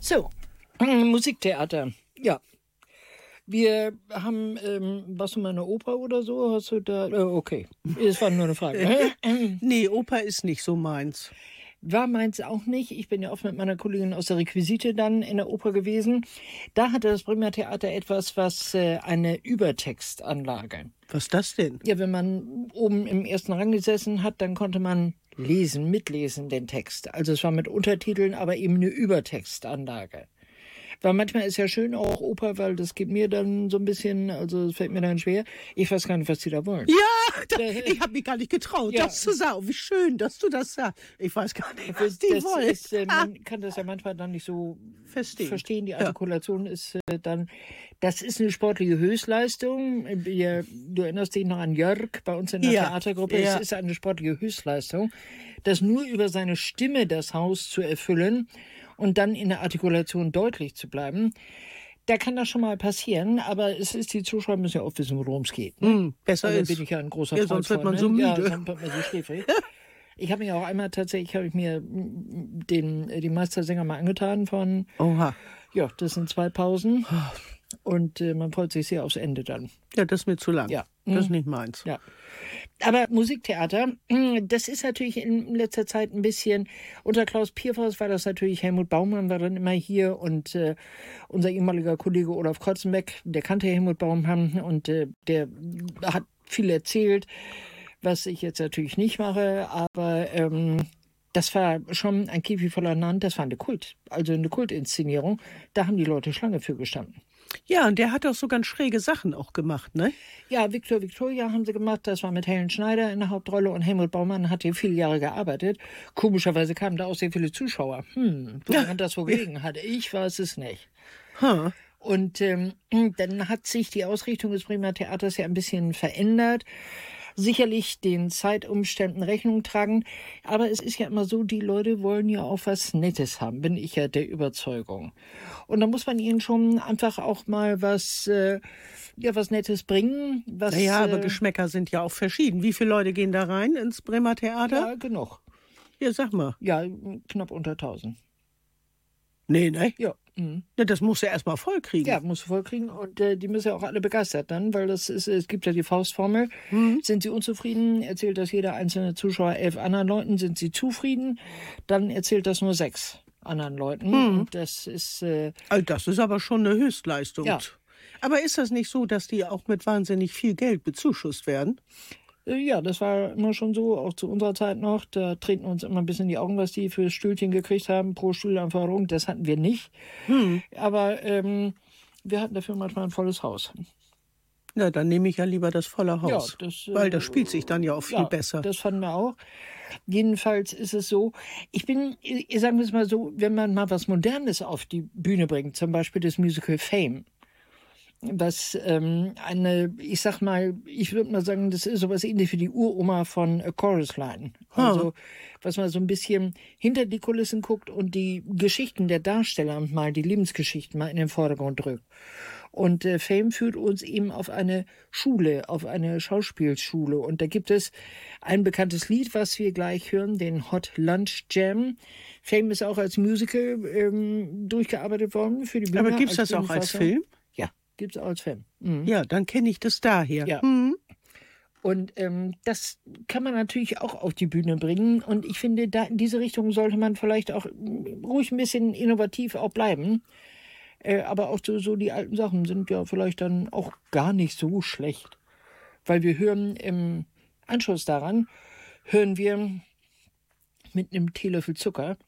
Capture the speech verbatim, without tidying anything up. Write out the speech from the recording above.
So, Musiktheater. Ja. Wir haben, ähm, warst du mal in der Oper oder so? Hast du da, äh, okay, es war nur eine Frage. Nee, Oper ist nicht so meins. War meins auch nicht. Ich bin ja oft mit meiner Kollegin aus der Requisite dann in der Oper gewesen. Da hatte das Bremer Theater etwas, was äh, eine Übertextanlage. Was ist das denn? Ja, wenn man oben im ersten Rang gesessen hat, dann konnte man lesen, mitlesen den Text. Also es war mit Untertiteln, aber eben eine Übertextanlage. Weil manchmal ist ja schön auch Oper, weil das geht mir dann so ein bisschen, also es fällt mir dann schwer. Ich weiß gar nicht, was die da wollen. Ja, da, ich habe mich gar nicht getraut, Ja. das zu sagen. Wie schön, dass du das sagst. Ich weiß gar nicht, was Das, die das wollen. ist, äh, man kann das ja manchmal dann nicht so Verstehen. verstehen. Die Ja. Artikulation ist äh, dann, das ist eine sportliche Höchstleistung. Wir, du erinnerst dich noch an Jörg bei uns in der Ja. Theatergruppe. Ja. Es ist eine sportliche Höchstleistung, das nur über seine Stimme das Haus zu erfüllen und dann in der Artikulation deutlich zu bleiben. Da kann das schon mal passieren, aber es ist, die Zuschauer müssen ja auch wissen, worum es geht. Ne? Hm, besser Also ist. bin ich ja ein großer Ja, Freund sonst wird von, man so ne? Ja, müde. sonst wird man so schläfrig. Ich habe mir auch einmal tatsächlich, habe ich mir den, die Meistersänger mal angetan von, Oha. ja, das sind zwei Pausen und äh, man freut sich sehr aufs Ende dann. Ja, das ist mir zu lang. Ja. Das ist Hm. nicht meins. Ja. Aber Musiktheater, das ist natürlich in letzter Zeit ein bisschen, unter Klaus Pierhaus war das natürlich, Helmut Baumann war dann immer hier und äh, unser ehemaliger Kollege Olaf Kotzenbeck, der kannte Helmut Baumann und äh, der hat viel erzählt, was ich jetzt natürlich nicht mache, aber ähm, das war schon ein Käfig voller Land, das war eine Kult, also eine Kultinszenierung, da haben die Leute Schlange für gestanden. Ja, und der hat auch so ganz schräge Sachen auch gemacht, ne? Ja, Victor Victoria haben sie gemacht. Das war mit Helen Schneider in der Hauptrolle und Helmut Baumann hat hier viele Jahre gearbeitet. Komischerweise kamen da auch sehr viele Zuschauer. Hm, woran ja. das wohl gelegen hat, ich weiß es nicht. Huh. Und ähm, dann hat sich die Ausrichtung des Bremer Theaters ja ein bisschen verändert. Sicherlich den Zeitumständen Rechnung tragen. Aber es ist ja immer so, die Leute wollen ja auch was Nettes haben, bin ich ja der Überzeugung. Und da muss man ihnen schon einfach auch mal was, äh, ja, was Nettes bringen. Was, Naja, aber äh, Geschmäcker sind ja auch verschieden. Wie viele Leute gehen da rein ins Bremer Theater? Ja, genug. Ja, sag mal. Ja, knapp unter tausend. Nee, ne? Ja. Mhm. Ja, das muss er erst mal voll kriegen. Ja, musst du voll kriegen. Und äh, die müssen ja auch alle begeistert dann, weil das ist, es gibt ja die Faustformel. Mhm. Sind sie unzufrieden, erzählt das jeder einzelne Zuschauer elf anderen Leuten. Sind sie zufrieden, dann erzählt das nur sechs anderen Leuten. Mhm. Und das ist... Äh, Also das ist aber schon eine Höchstleistung. Ja. Aber ist das nicht so, dass die auch mit wahnsinnig viel Geld bezuschusst werden? Ja, das war immer schon so, auch zu unserer Zeit noch. Da treten uns immer ein bisschen in die Augen, was die für Stühlchen gekriegt haben pro Stuhlanforderung. Das hatten wir nicht. Hm. Aber ähm, wir hatten dafür manchmal ein volles Haus. Na, dann nehme ich ja lieber das volle Haus. Ja, das, weil äh, das spielt sich dann ja auch viel ja, besser. Das fanden wir auch. Jedenfalls ist es so, ich bin, ich sagen wir es mal so, wenn man mal was Modernes auf die Bühne bringt, zum Beispiel das Musical Fame, was ähm, eine, ich sag mal, ich würde mal sagen, das ist sowas ähnlich wie die Uroma von A Chorus Line. Also, was man so ein bisschen hinter die Kulissen guckt und die Geschichten der Darsteller mal, die Lebensgeschichten mal in den Vordergrund drückt. Und äh, Fame führt uns eben auf eine Schule, auf eine Schauspielschule. Und da gibt es ein bekanntes Lied, was wir gleich hören, den Hot Lunch Jam. Fame ist auch als Musical ähm, durchgearbeitet worden für die Bühne. Aber gibt's das auch als Bühnenfassung. Film? Ja, gibt's auch als Film. Mhm. Ja, dann kenne ich das daher. Ja. Hm. Und ähm, das kann man natürlich auch auf die Bühne bringen. Und ich finde, da in diese Richtung sollte man vielleicht auch mm, ruhig ein bisschen innovativ auch bleiben. Äh, aber auch so, so die alten Sachen sind ja vielleicht dann auch gar nicht so schlecht. Weil wir hören im Anschluss daran, hören wir mit einem Teelöffel Zucker